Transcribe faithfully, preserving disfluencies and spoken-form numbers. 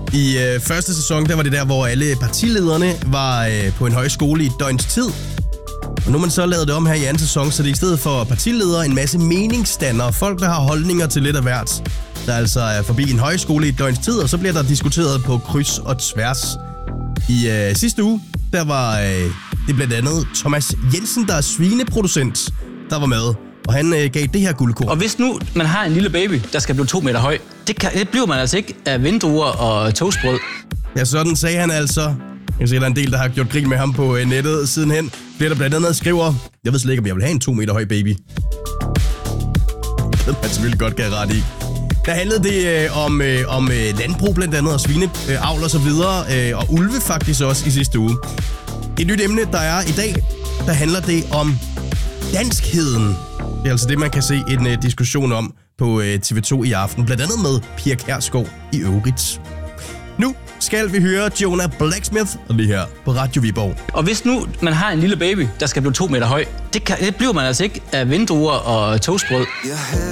I øh, første sæson, der var det der, hvor alle partilederne var øh, på en højskole i et døgns tid. Og nu har man så lavet det om her i anden sæson, så det er i stedet for partiledere en masse meningsdannere, folk, der har holdninger til lidt af hvert, der altså er forbi en højskole i et døgns tid, og så bliver der diskuteret på kryds og tværs. I øh, sidste uge, der var øh, det blandt andet Thomas Jensen, der er svineproducent, der var med. Og han øh, gav det her guldkorn. Og hvis nu man har en lille baby, der skal blive to meter høj, det, kan, det bliver man altså ikke af vindruer og toastbrød. Ja, sådan sagde han altså. Jeg kan se, der er en del, der har gjort grin med ham på øh, nettet sidenhen. Bliver der blandt andet skriver, jeg ved slet ikke, om jeg vil have en to meter høj baby. Det man selvfølgelig godt kan have ret i. Der handlede det øh, om, øh, om øh, landbrug blandt andet, og svineavl og så videre, øh, og ulve faktisk også i sidste uge. Et nyt emne, der er i dag, der handler det om danskheden. Det er altså det, man kan se en uh, diskussion om på uh, T V to i aften. Blandt andet med Pia Kjærsgaard i øvrigt. Nu skal vi høre Jonah Blacksmith lige her på Radio Viborg. Og hvis nu man har en lille baby, der skal blive to meter høj, det, kan, det bliver man altså ikke af vindruer og toastbrød.